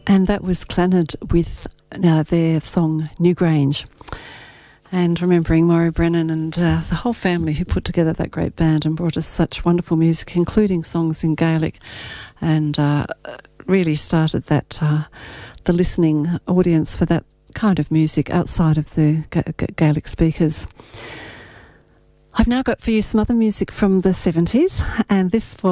And that was Clannad with their song Newgrange. And remembering Maury Brennan and the whole family who put together that great band and brought us such wonderful music, including songs in Gaelic, and really started that the listening audience for that kind of music outside of the Gaelic speakers. I've now got for you some other music from the 70s, and this is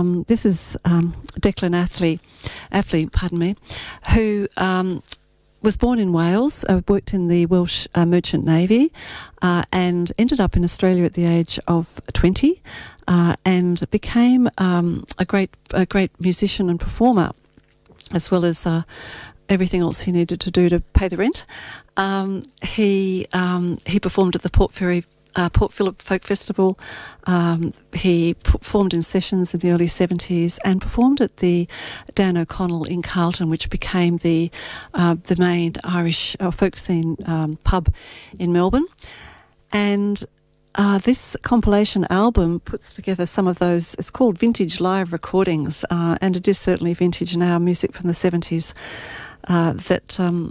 Declan Athley, who was born in Wales, worked in the Welsh Merchant Navy, and ended up in Australia at the age of 20, and became a great musician and performer, as well as everything else he needed to do to pay the rent. He performed at the Port Phillip Folk Festival. He performed in sessions in the early 70s and performed at the Dan O'Connell in Carlton, which became the main Irish folk scene pub in Melbourne. And this compilation album puts together some of those. It's called Vintage Live Recordings, and it is certainly vintage now, music from the 70s that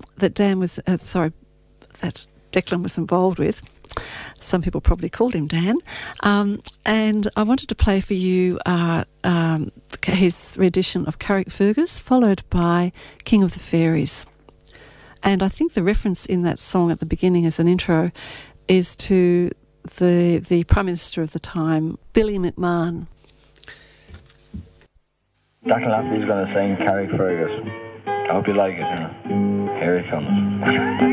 Declan was involved with. Some people probably called him Dan. And I wanted to play for you his rendition of Carrickfergus, followed by King of the Fairies. And I think the reference in that song at the beginning as an intro is to the Prime Minister of the time, Billy McMahon. Declan Athley's going to sing Carrickfergus. I hope you like it. Here he comes.